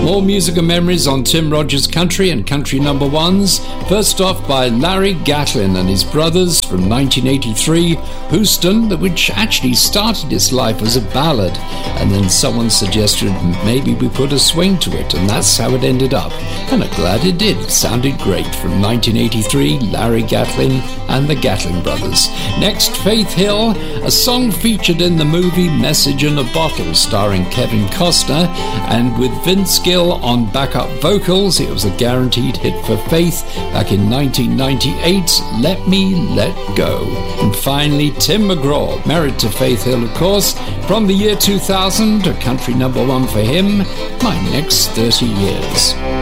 More music and memories on Tim Rogers Country and Country Number Ones. First off by Larry Gatlin and his brothers from 1983, Houston, which actually started its life as a ballad, and then someone suggested maybe we put a swing to it, and that's how it ended up. And I'm glad it did. It sounded great. From 1983, Larry Gatlin and the Gatlin Brothers. Next, Faith Hill, a song featured in the movie Message in a Bottle, starring Kevin Costner, and with Vince Gill on backup vocals. It was a guaranteed hit for Faith back in 1998, Let Me Let Go. And finally, Tim McGraw, married to Faith Hill, of course, from the year 2000, a country number one for him, My Next 30 Years.